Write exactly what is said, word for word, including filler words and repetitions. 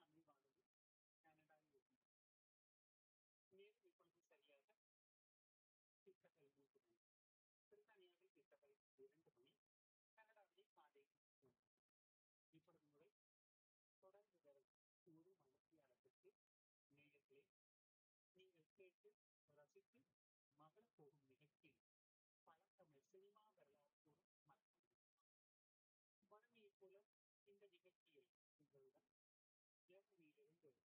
நேரம் இப்பொழுது சரியாக பிற்பகல் மூன்று மணி. பிரித்தானியாவில் பிற்பகல் இரண்டு மணி. கனடாவில் காலை மூன்று. இப்பொழுது முதல் தொடர்ந்து வரும் ஒரு மணித்தியாலத்திற்கு நேயர்களே, நீங்கள் கேட்டு ரசித்து மகிழப் போகும் நிகழ்ச்சி பழந்தமிழ் சினிமா வரலாறு கூறும் மறக்காமல். வழமையைப் போல இந்த நிகழ்ச்சியில் உங்களுடன் ஜெர்மனியிலிருந்து